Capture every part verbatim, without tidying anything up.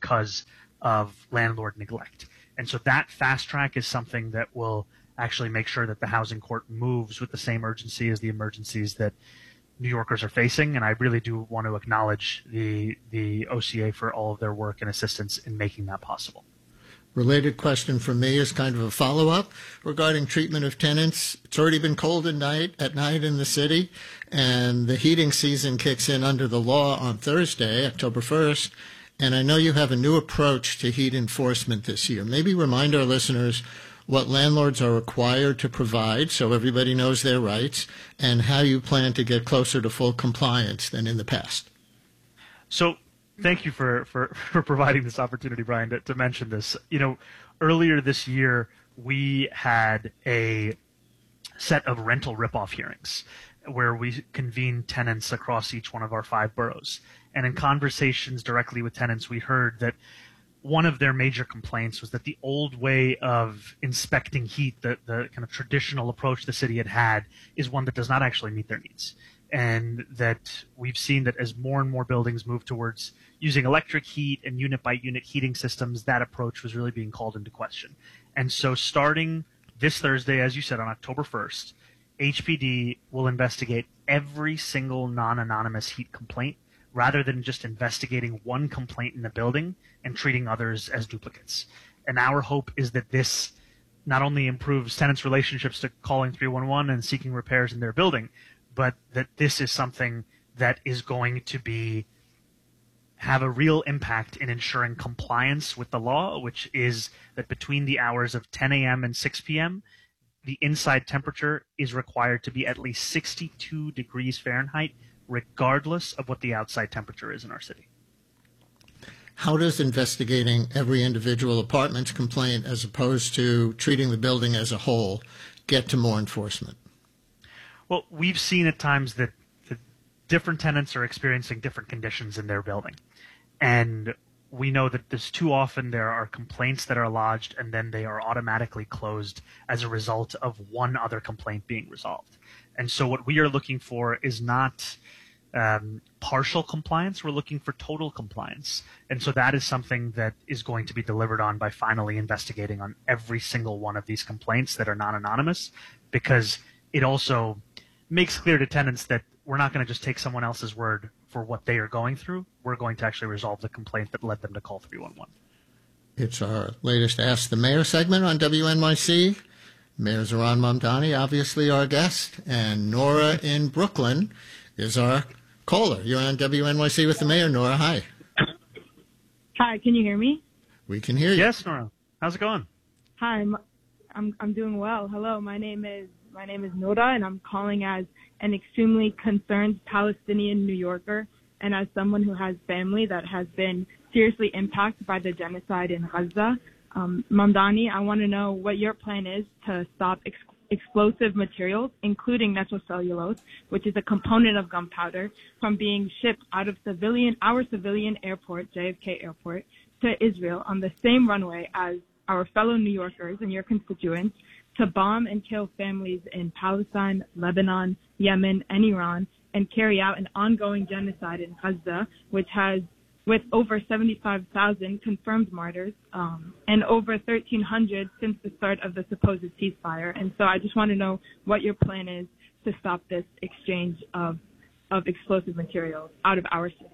because of landlord neglect. And so that fast track is something that will actually make sure that the housing court moves with the same urgency as the emergencies that New Yorkers are facing. And I really do want to acknowledge the the O C A for all of their work and assistance in making that possible. Related question from me is kind of a follow-up regarding treatment of tenants. It's already been cold at night, at night in the city, and the heating season kicks in under the law on Thursday, October first. And I know you have a new approach to heat enforcement this year. Maybe remind our listeners what landlords are required to provide so everybody knows their rights, and how you plan to get closer to full compliance than in the past. So thank you for, for, for providing this opportunity, Brian, to, to mention this. You know, earlier this year, we had a set of rental ripoff hearings where we convened tenants across each one of our five boroughs. And in conversations directly with tenants, we heard that one of their major complaints was that the old way of inspecting heat, the, the kind of traditional approach the city had had, is one that does not actually meet their needs. And that we've seen that as more and more buildings move towards using electric heat and unit-by-unit heating systems, that approach was really being called into question. And so starting this Thursday, as you said, on October first, H P D will investigate every single non-anonymous heat complaint rather than just investigating one complaint in the building and treating others as duplicates. And our hope is that this not only improves tenants' relationships to calling three one one and seeking repairs in their building, but that this is something that is going to be have a real impact in ensuring compliance with the law, which is that between the hours of ten a.m. and six p.m., the inside temperature is required to be at least sixty-two degrees Fahrenheit, regardless of what the outside temperature is in our city. How does investigating every individual apartment's complaint as opposed to treating the building as a whole get to more enforcement? Well, we've seen at times that, that different tenants are experiencing different conditions in their building. And we know that there's too often there are complaints that are lodged and then they are automatically closed as a result of one other complaint being resolved. And so what we are looking for is not um, partial compliance. We're looking for total compliance. And so that is something that is going to be delivered on by finally investigating on every single one of these complaints that are non-anonymous, because it also makes clear to tenants that we're not going to just take someone else's word for what they are going through. We're going to actually resolve the complaint that led them to call three one one. It's our latest Ask the Mayor segment on W N Y C. Mayor Zohran Mamdani, obviously our guest, and Nora in Brooklyn is our caller. You're on W N Y C with the mayor. Nora, hi. Hi, can you hear me? We can hear you. Yes, Nora. How's it going? Hi, I'm I'm, I'm doing well. Hello, my name is my name is Nora, and I'm calling as an extremely concerned Palestinian New Yorker, and as someone who has family that has been seriously impacted by the genocide in Gaza. Um, Mamdani, I want to know what your plan is to stop ex- explosive materials, including nitrocellulose, which is a component of gunpowder, from being shipped out of civilian, our civilian airport, J F K Airport, to Israel on the same runway as our fellow New Yorkers and your constituents, to bomb and kill families in Palestine, Lebanon, Yemen, and Iran, and carry out an ongoing genocide in Gaza, which has, with over seventy-five thousand confirmed martyrs, um, and over thirteen hundred since the start of the supposed ceasefire. And so I just want to know what your plan is to stop this exchange of, of explosive materials out of our city.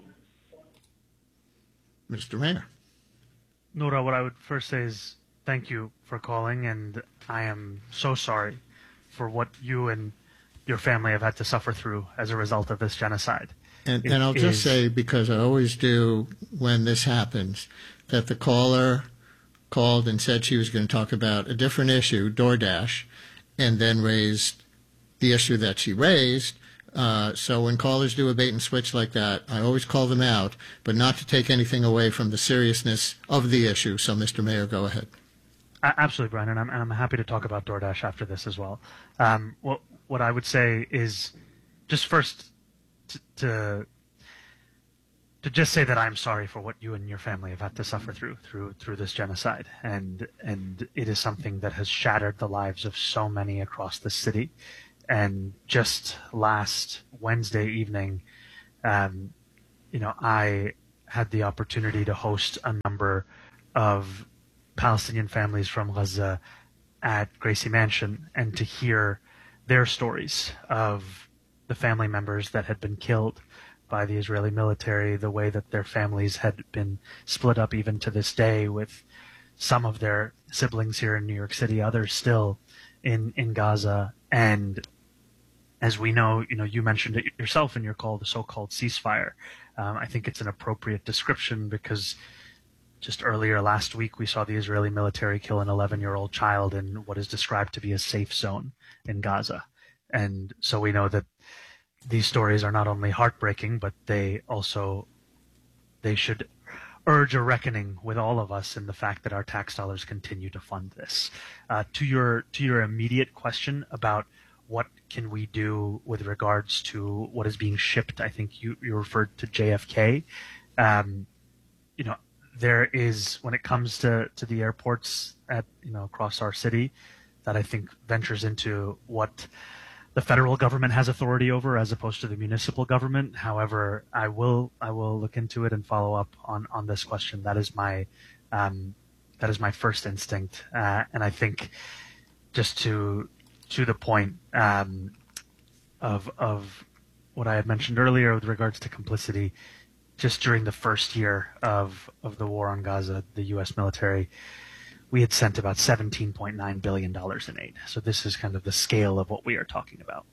Mister Mayor. Nora, what I would first say is thank you for calling, and I am so sorry for what you and your family have had to suffer through as a result of this genocide. And, and I'll just say, because I always do when this happens, that the caller called and said she was going to talk about a different issue, DoorDash, and then raised the issue that she raised. Uh, so when callers do a bait and switch like that, I always call them out, but not to take anything away from the seriousness of the issue. So, Mister Mayor, go ahead. Absolutely, Brian, and I'm, and I'm happy to talk about DoorDash after this as well. Um, what, what I would say is just first to, to to just say that I'm sorry for what you and your family have had to suffer through through through this genocide, and and it is something that has shattered the lives of so many across the city. And just last Wednesday evening, um, you know, I had the opportunity to host a number of Palestinian families from Gaza at Gracie Mansion and to hear their stories of the family members that had been killed by the Israeli military, the way that their families had been split up even to this day, with some of their siblings here in New York City, others still in, in Gaza. And as we know, you know, you mentioned it yourself in your call, the so-called ceasefire. Um, I think it's an appropriate description because just earlier last week, we saw the Israeli military kill an eleven-year-old child in what is described to be a safe zone in Gaza. And so we know that these stories are not only heartbreaking, but they also, they should urge a reckoning with all of us in the fact that our tax dollars continue to fund this. Uh, to your to your immediate question about what can we do with regards to what is being shipped, I think you, you referred to J F K. Um, you know, there is, when it comes to, to the airports at, you know, across our city, that I think ventures into what the federal government has authority over as opposed to the municipal government. However, I will I will look into it and follow up on, on this question. That is my um, that is my first instinct, uh, and I think just to to the point um, of of what I had mentioned earlier with regards to complicity. Just during the first year of of the war on Gaza, the U S military, we had sent about seventeen point nine billion dollars in aid. So this is kind of the scale of what we are talking about.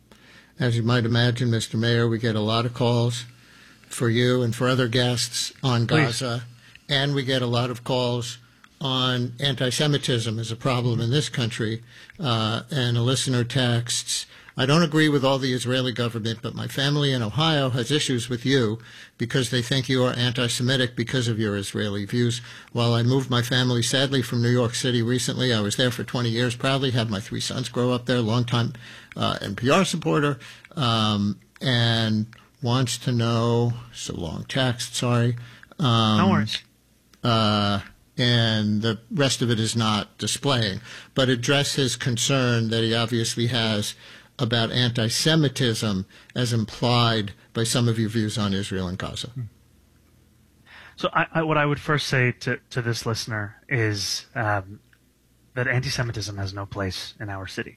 As you might imagine, Mister Mayor, we get a lot of calls for you and for other guests on Gaza, Please. And we get a lot of calls on anti-Semitism as a problem in this country. Uh, and a listener texts, I don't agree with all the Israeli government, but my family in Ohio has issues with you because they think you are anti-Semitic because of your Israeli views. While I moved my family, sadly, from New York City recently, I was there for twenty years, proudly had my three sons grow up there, longtime uh, N P R supporter, um, and wants to know, so long text, sorry. Um, no worries. Uh, and the rest of it is not displaying, but address his concern that he obviously has about anti-Semitism as implied by some of your views on Israel and Gaza. So I, I, what I would first say to, to this listener is um, that anti-Semitism has no place in our city.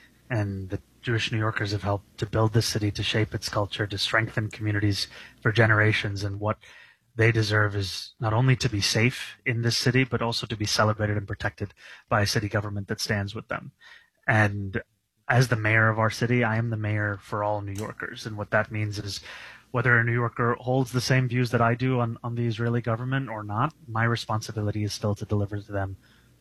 And the Jewish New Yorkers have helped to build this city, to shape its culture, to strengthen communities for generations. And what they deserve is not only to be safe in this city, but also to be celebrated and protected by a city government that stands with them. And as the mayor of our city, I am the mayor for all New Yorkers. And what that means is whether a New Yorker holds the same views that I do on, on the Israeli government or not, my responsibility is still to deliver to them,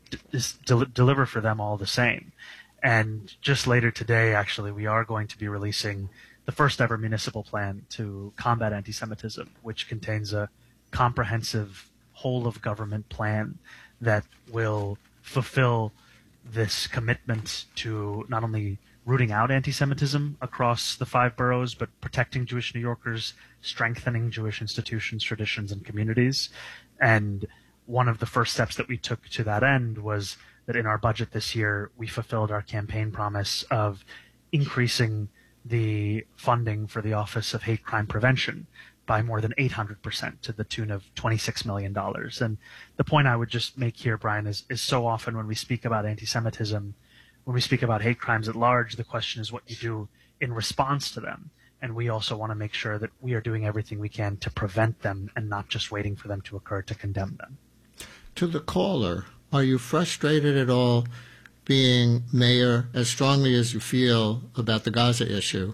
to del- deliver for them all the same. And just later today, actually, we are going to be releasing the first ever municipal plan to combat anti-Semitism, which contains a comprehensive whole of government plan that will fulfill this commitment to not only rooting out anti-Semitism across the five boroughs, but protecting Jewish New Yorkers, strengthening Jewish institutions, traditions, and communities. And one of the first steps that we took to that end was that in our budget this year, we fulfilled our campaign promise of increasing the funding for the Office of Hate Crime Prevention by more than eight hundred percent to the tune of twenty-six million dollars. And the point I would just make here, Brian, is, is so often when we speak about anti-Semitism, when we speak about hate crimes at large, the question is what you do in response to them. And we also want to make sure that we are doing everything we can to prevent them and not just waiting for them to occur to condemn them. To the caller, are you frustrated at all being mayor as strongly as you feel about the Gaza issue?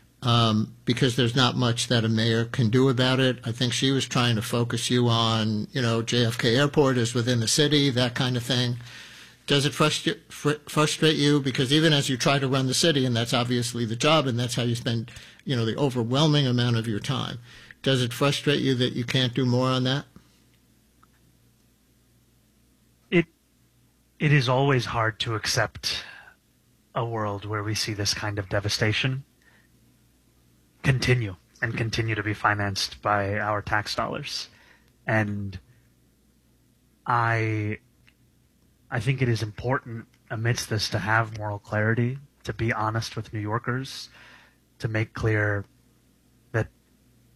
Um, because there's not much that a mayor can do about it. I think she was trying to focus you on, you know, J F K Airport is within the city, that kind of thing. Does it frustri- fr- frustrate you? Because even as you try to run the city, and that's obviously the job, and that's how you spend, you know, the overwhelming amount of your time, does it frustrate you that you can't do more on that? It it is always hard to accept a world where we see this kind of devastation continue and continue to be financed by our tax dollars. And I I think it is important amidst this to have moral clarity, to be honest with New Yorkers, to make clear that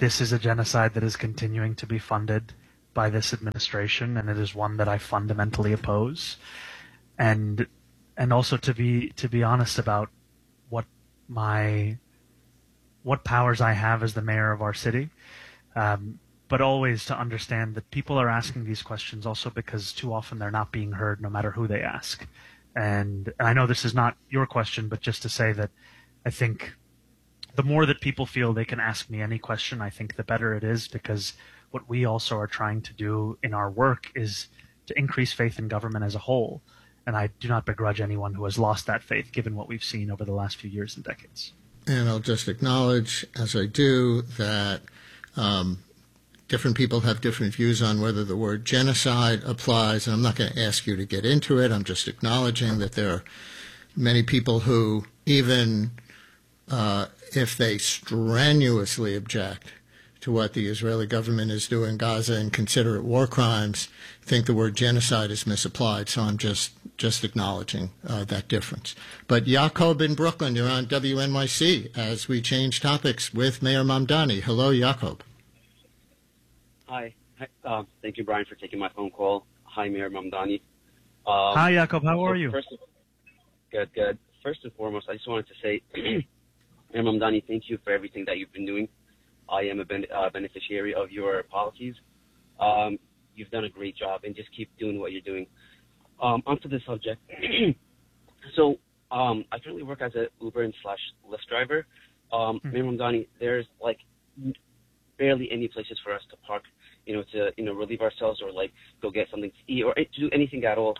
this is a genocide that is continuing to be funded by this administration, and it is one that I fundamentally oppose. And and also to be to be honest about what my what powers I have as the mayor of our city, um, but always to understand that people are asking these questions also because too often they're not being heard, no matter who they ask. And, and I know this is not your question, but just to say that I think the more that people feel they can ask me any question, I think the better it is, because what we also are trying to do in our work is to increase faith in government as a whole. And I do not begrudge anyone who has lost that faith, given what we've seen over the last few years and decades. And I'll just acknowledge, as I do, that um, different people have different views on whether the word genocide applies. And I'm not going to ask you to get into it. I'm just acknowledging that there are many people who, even uh, if they strenuously object to what the Israeli government is doing in Gaza and consider it war crimes, think the word genocide is misapplied. So I'm just just acknowledging uh, that difference. But Jacob in Brooklyn, you're on W N Y C as we change topics with Mayor Mamdani. Hello, Jacob. Hi. Hi. Uh, thank you, Brian, for taking my phone call. Hi, Mayor Mamdani. Um, Hi, Jacob. How so are you? First, good, good. First and foremost, I just wanted to say, Mayor Mamdani, thank you for everything that you've been doing. I am a ben- uh, beneficiary of your policies. Um, you've done a great job, and just keep doing what you're doing. Um, onto the subject. so um, I currently work as a Uber and slash Lyft driver. Um, hmm. Mayor Mamdani, there's like barely any places for us to park, you know, to you know relieve ourselves or like go get something to eat or to do anything at all.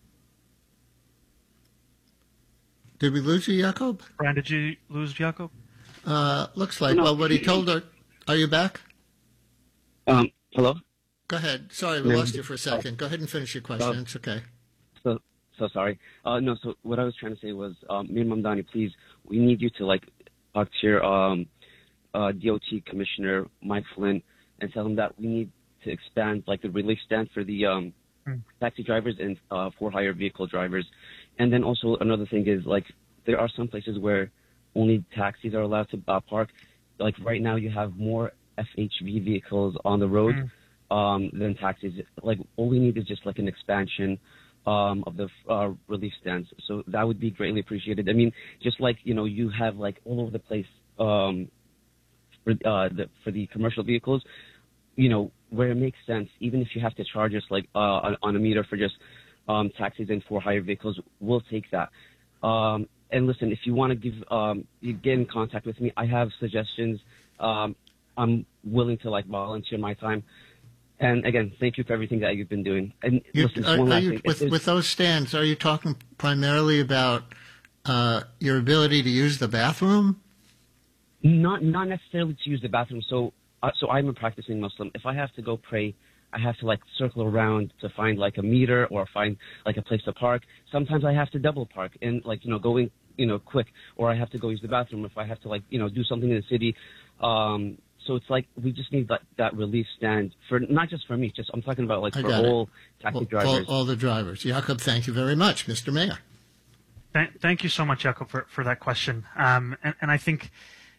Did we lose you, Jacob? Brian, did you lose Jacob? Uh, looks like. No. Well, what he told her. Are you back? Um, hello? Go ahead. Sorry, we lost you for a second. Go ahead and finish your question. Oh. It's okay. So, so sorry. Uh, no, so what I was trying to say was, um, Mayor Mamdani, please, we need you to, like, talk to your um, uh, D O T Commissioner, Mike Flynn, and tell him that we need to expand, like, the relief stand for the um, mm. taxi drivers and uh, for-hire vehicle drivers. And then also another thing is, like, there are some places where only taxis are allowed to uh, park. Like, right now you have more F H V vehicles on the road mm. um, than taxis. Like, all we need is just, like, an expansion um, of the uh, relief stands. So that would be greatly appreciated. I mean, just like, you know, you have, like, all over the place um, for, uh, the, for the commercial vehicles, you know, where it makes sense, even if you have to charge us, like, uh, on, on a meter for just um, taxis and for-hire vehicles, we'll take that. Um, and listen, if you want to give, um, you get in contact with me, I have suggestions. Um, I'm willing to, like, volunteer my time. And again, thank you for everything that you've been doing. And You, listen, are, one are last you, thing. with, If with those stands, are you talking primarily about uh, your ability to use the bathroom? Not not necessarily to use the bathroom. So uh, so I'm a practicing Muslim. If I have to go pray, I have to, like, circle around to find, like, a meter or find, like, a place to park. Sometimes I have to double park and, like, you know, going, you know, quick. Or I have to go use the bathroom if I have to, like, you know, do something in the city. Um, so it's like we just need that, that relief stand for not just for me. Just I'm talking about, like, I for got it. all taxi All, drivers. all, all the drivers. Jacob, thank you very much, Mister Mayor. Th- thank you so much, Jacob, for, for that question. Um, and, and I think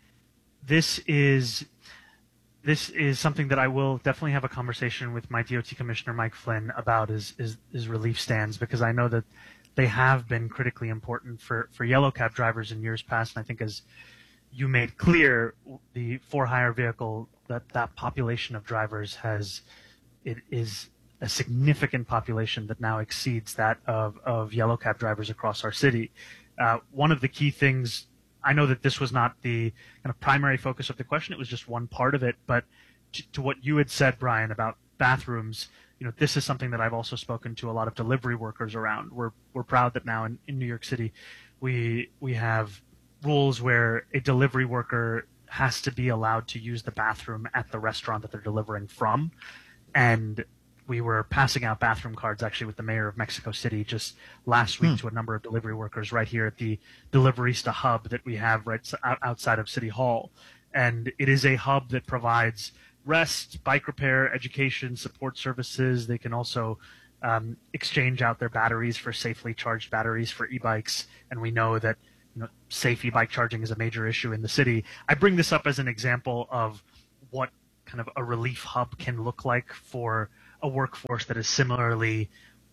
this is this is something that I will definitely have a conversation with my D O T Commissioner, Mike Flynn, about is, is, is relief stands, because I know that they have been critically important for, for yellow cab drivers in years past. And I think, as you made clear, the for-hire vehicle, that, that population of drivers has, it is a significant population that now exceeds that of, of yellow cab drivers across our city. Uh, one of the key things, I know that this was not the kind of primary focus of the question, it was just one part of it, but to, to what you had said, Brian, about bathrooms, you know, this is something that I've also spoken to a lot of delivery workers around. We're we're proud that now in, in New York City, we we have rules where a delivery worker has to be allowed to use the bathroom at the restaurant that they're delivering from. And we were passing out bathroom cards actually with the mayor of Mexico City just last week hmm. to a number of delivery workers right here at the Deliverista hub that we have right outside of City Hall. And it is a hub that provides rest, bike repair, education, support services. They can also um, exchange out their batteries for safely charged batteries for e-bikes. And we know that, you know, safe e-bike charging is a major issue in the city. I bring this up as an example of what kind of a relief hub can look like for a workforce that is similarly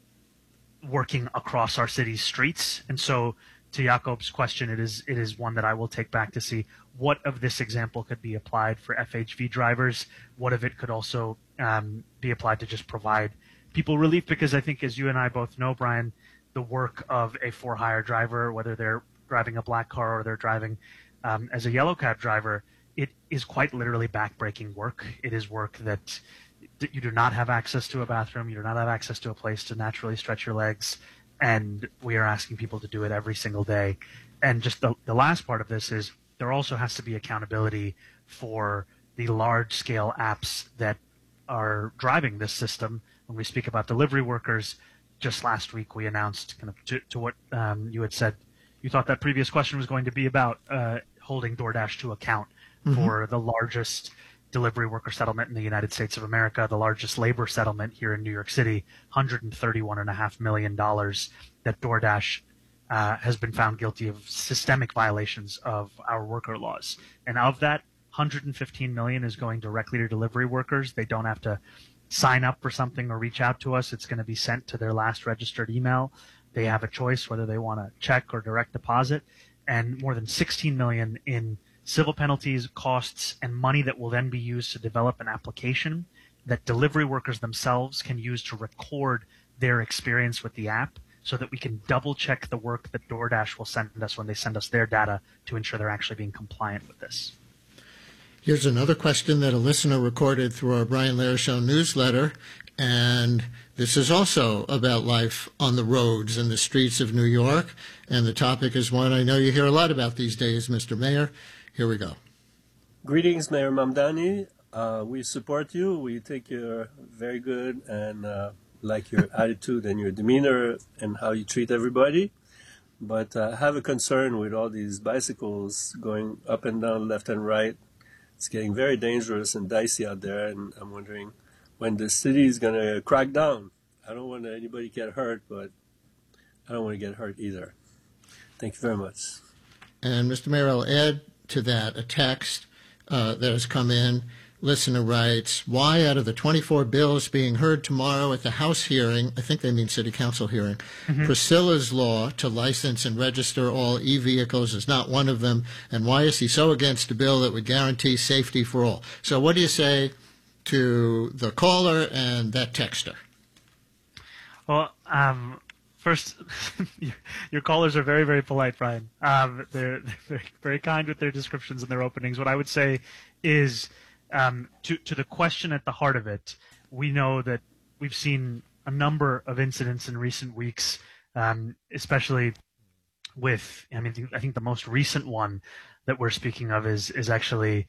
working across our city's streets. And so to Jakob's question, it is it is one that I will take back to see what of this example could be applied for F H V drivers, what of it could also um, be applied to just provide people relief, because I think, as you and I both know, Brian, the work of a for-hire driver, whether they're driving a black car or they're driving um, as a yellow cab driver, it is quite literally backbreaking work. It is work that, that you do not have access to a bathroom, you do not have access to a place to naturally stretch your legs, and we are asking people to do it every single day. And just the, the last part of this is there also has to be accountability for the large-scale apps that are driving this system. When we speak about delivery workers, just last week we announced, kind of to, to what um, you had said, you thought that previous question was going to be about uh, holding DoorDash to account mm-hmm. for the largest delivery worker settlement in the United States of America, the largest labor settlement here in New York City, one hundred thirty-one point five million dollars that DoorDash uh, has been found guilty of systemic violations of our worker laws. And of that, one hundred fifteen million dollars is going directly to delivery workers. They don't have to sign up for something or reach out to us. It's going to be sent to their last registered email. They have a choice whether they want to check or direct deposit. And more than sixteen million dollars in civil penalties, costs, and money that will then be used to develop an application that delivery workers themselves can use to record their experience with the app, so that we can double check the work that DoorDash will send us when they send us their data to ensure they're actually being compliant with this. Here's another question that a listener recorded through our Brian Lehrer Show newsletter, and this is also about life on the roads and the streets of New York, and the topic is one I know you hear a lot about these days, Mister Mayor. Here we go. Greetings, Mayor Mamdani. Uh, we support you. We think you're very good and uh, like your attitude and your demeanor and how you treat everybody. But uh, I have a concern with all these bicycles going up and down, left and right. It's getting very dangerous and dicey out there, and I'm wondering when the city is going to crack down. I don't want anybody to get hurt, but I don't want to get hurt either. Thank you very much. And Mister Mayor, I'll add to that a text uh, that has come in. Listener writes, why out of the twenty-four bills being heard tomorrow at the House hearing, I think they mean City Council hearing, mm-hmm. Priscilla's law to license and register all e-vehicles is not one of them, and why is he so against a bill that would guarantee safety for all? So what do you say to the caller and that texter? Well, um, first, your callers are very, very polite, Brian. Um, they're, they're very, very kind with their descriptions and their openings. What I would say is, Um, to, to the question at the heart of it, we know that we've seen a number of incidents in recent weeks, um, especially with, I mean, I think the most recent one that we're speaking of is is actually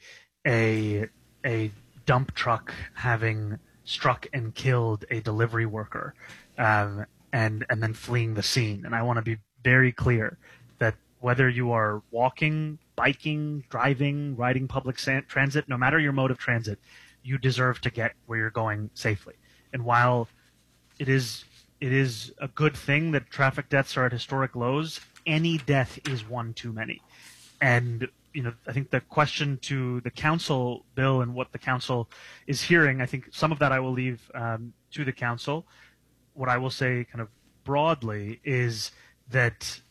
a a dump truck having struck and killed a delivery worker, um, and and then fleeing the scene. And I want to be very clear that whether you are walking, biking, driving, riding public transit, no matter your mode of transit, you deserve to get where you're going safely. And while it is it is a good thing that traffic deaths are at historic lows, any death is one too many. And you know, I think the question to the council, Bill, and what the council is hearing, I think some of that I will leave um, to the council. What I will say kind of broadly is that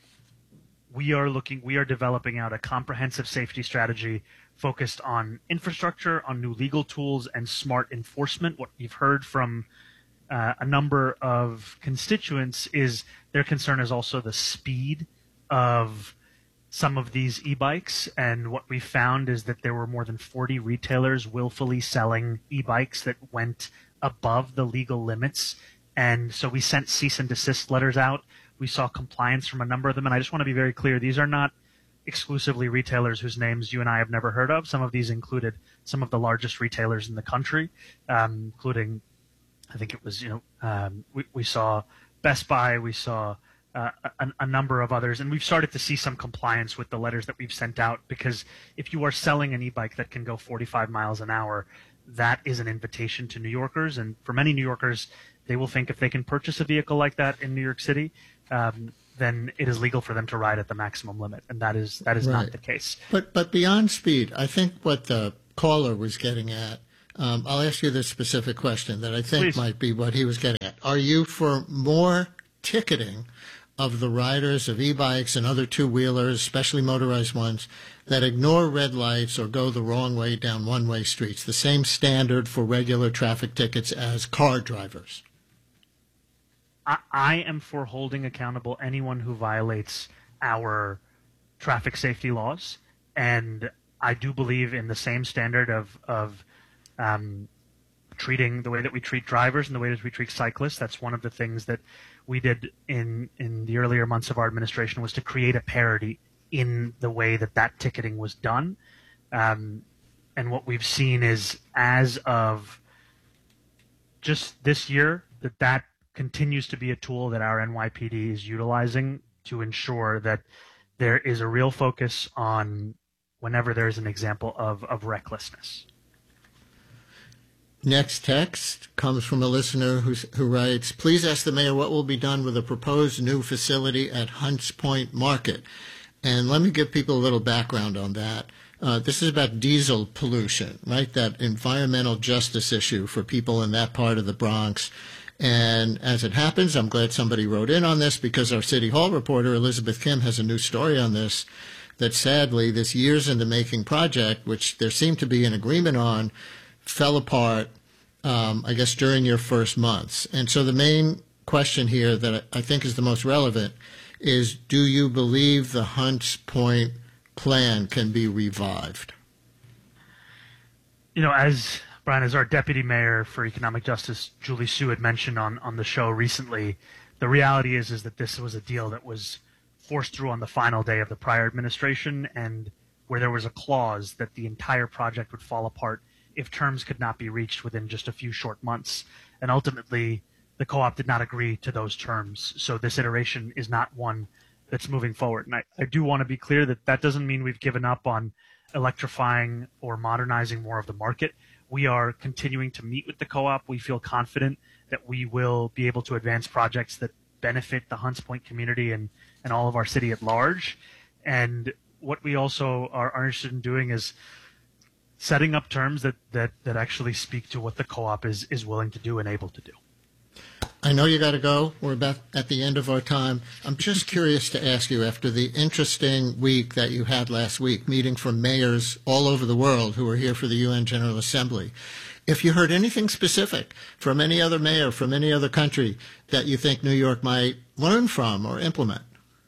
we are looking, we are developing out a comprehensive safety strategy focused on infrastructure, on new legal tools, and smart enforcement. What you've heard from uh, a number of constituents is their concern is also the speed of some of these e-bikes. And what we found is that there were more than forty retailers willfully selling e-bikes that went above the legal limits. And so we sent cease and desist letters out. We saw compliance from a number of them, and I just want to be very clear. These are not exclusively retailers whose names you and I have never heard of. Some of these included some of the largest retailers in the country, um, including, I think it was, you know, um, we, we saw Best Buy, we saw uh, a, a number of others, and we've started to see some compliance with the letters that we've sent out, because if you are selling an e-bike that can go forty-five miles an hour, that is an invitation to New Yorkers, and for many New Yorkers, they will think if they can purchase a vehicle like that in New York City, um, then it is legal for them to ride at the maximum limit, and that is that is right. not the case. But but beyond speed, I think what the caller was getting at. Um, I'll ask you this specific question that I think Please. might be what he was getting at. Are you for more ticketing of the riders of e-bikes and other two-wheelers, especially motorized ones, that ignore red lights or go the wrong way down one-way streets, the same standard for regular traffic tickets as car drivers? I, I am for holding accountable anyone who violates our traffic safety laws, and I do believe in the same standard of of um, treating the way that we treat drivers and the way that we treat cyclists. That's one of the things that we did in in the earlier months of our administration, was to create a parity in the way that that ticketing was done. Um, and what we've seen is, as of just this year, that that continues to be a tool that our N Y P D is utilizing to ensure that there is a real focus on whenever there is an example of, of recklessness. Next text comes from a listener who's, who writes, please ask the mayor what will be done with a proposed new facility at Hunts Point Market. And let me give people a little background on that. Uh, this is about diesel pollution, right? That environmental justice issue for people in that part of the Bronx. And as it happens, I'm glad somebody wrote in on this, because our City Hall reporter, Elizabeth Kim, has a new story on this, that sadly this years in the making project, which there seemed to be an agreement on, fell apart, um, I guess, during your first months. And so the main question here that I think is the most relevant is, do you believe the Hunts Point plan can be revived? You know, as Brian, as our deputy mayor for economic justice, Julie Su, had mentioned on, on the show recently, the reality is is that this was a deal that was forced through on the final day of the prior administration, and where there was a clause that the entire project would fall apart if terms could not be reached within just a few short months. And ultimately, the co-op did not agree to those terms. So this iteration is not one that's moving forward. And I, I do want to be clear that that doesn't mean we've given up on electrifying or modernizing more of the market. We are continuing to meet with the co-op. We feel confident that we will be able to advance projects that benefit the Hunts Point community and, and all of our city at large. And what we also are, are interested in doing is setting up terms that, that, that actually speak to what the co-op is, is willing to do and able to do. I know you got to go. We're about at the end of our time. I'm just curious to ask you, after the interesting week that you had last week, meeting from mayors all over the world who were here for the U N General Assembly, if you heard anything specific from any other mayor from any other country that you think New York might learn from or implement.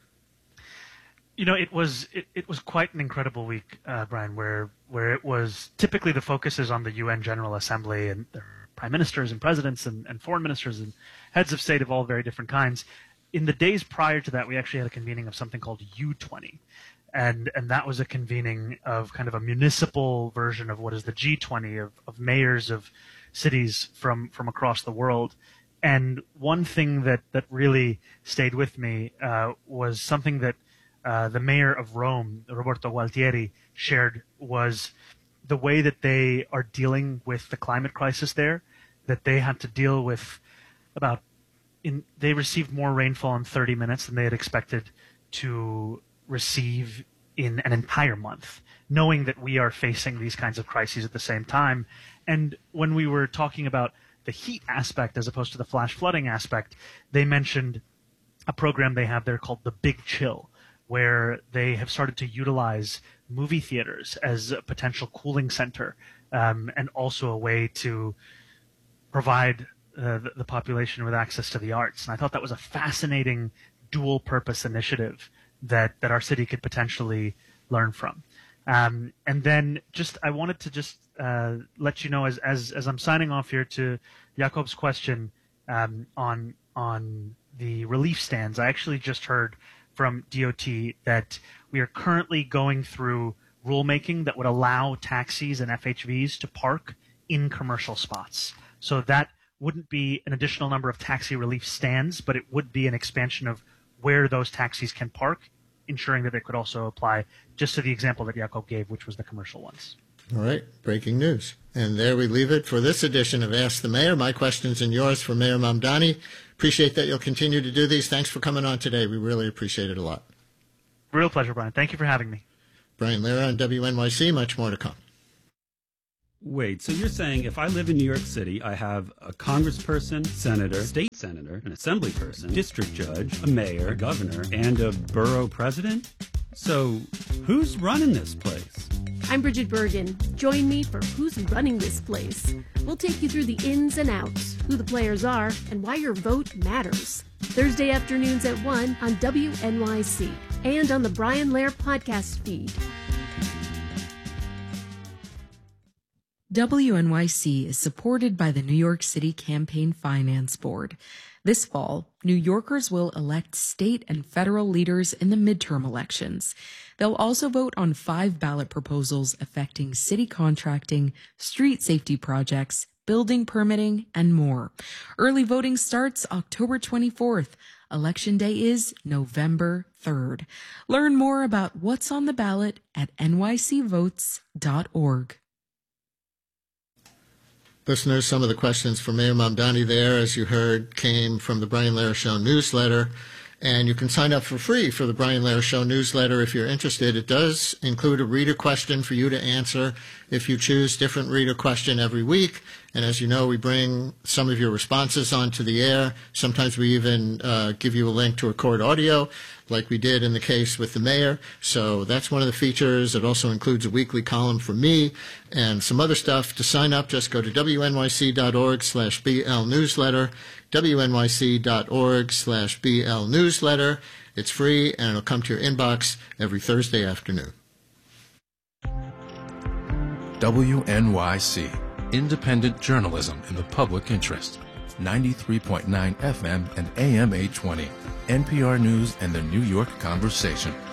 You know, it was it, it was quite an incredible week, uh, Brian, where where it was typically the focus is on the U N General Assembly and their prime ministers and presidents and, and foreign ministers and heads of state of all very different kinds. In the days prior to that, we actually had a convening of something called U twenty. And and that was a convening of kind of a municipal version of what is the G twenty, of, of mayors of cities from, from across the world. And one thing that, that really stayed with me uh, was something that uh, the mayor of Rome, Roberto Gualtieri, shared, was the way that they are dealing with the climate crisis there, that they had to deal with about in they received more rainfall in thirty minutes than they had expected to receive in an entire month, knowing that we are facing these kinds of crises at the same time. And when we were talking about the heat aspect as opposed to the flash flooding aspect, they mentioned a program they have there called the Big Chill, where they have started to utilize movie theaters as a potential cooling center, um, and also a way to provide uh, the, the population with access to the arts. And I thought that was a fascinating dual-purpose initiative that, that our city could potentially learn from. Um, and then just I wanted to just uh, let you know, as, as as I'm signing off here, to Jakob's question um, on on the relief stands. I actually just heard from D O T that we are currently going through rulemaking that would allow taxis and F H Vs to park in commercial spots. So that wouldn't be an additional number of taxi relief stands, but it would be an expansion of where those taxis can park, ensuring that it could also apply just to the example that Jakob gave, which was the commercial ones. All right, breaking news. And there we leave it for this edition of Ask the Mayor. My questions and yours for Mayor Mamdani. Appreciate that you'll continue to do these. Thanks for coming on today. We really appreciate it a lot. Real pleasure, Brian. Thank you for having me. Brian Lehrer on W N Y C. Much more to come. Wait, so you're saying if I live in New York City, I have a congressperson, senator, state senator, an assembly person, district judge, a mayor, a governor, and a borough president? So who's running this place? I'm Bridget Bergen. Join me for Who's Running This Place. We'll take you through the ins and outs, who the players are, and why your vote matters. Thursday afternoons at one on W N Y C and on the Brian Lehrer podcast feed. W N Y C is supported by the New York City Campaign Finance Board. This fall, New Yorkers will elect state and federal leaders in the midterm elections. They'll also vote on five ballot proposals affecting city contracting, street safety projects, building permitting, and more. Early voting starts October twenty-fourth. Election Day is November third. Learn more about what's on the ballot at N Y C votes dot org. Listeners, some of the questions for Mayor Mamdani there, as you heard, came from the Brian Lehrer Show newsletter. And you can sign up for free for the Brian Lehrer Show newsletter if you're interested. It does include a reader question for you to answer if you choose different reader question every week. And as you know, we bring some of your responses onto the air. Sometimes we even uh, give you a link to record audio, like we did in the case with the mayor. So that's one of the features. It also includes a weekly column from me and some other stuff. To sign up, just go to W N Y C dot org slash B L newsletter, W N Y C dot org slash B L newsletter. It's free, and it'll come to your inbox every Thursday afternoon. W N Y C, independent journalism in the public interest. ninety-three point nine F M and A M eight twenty. N P R News and the New York Conversation.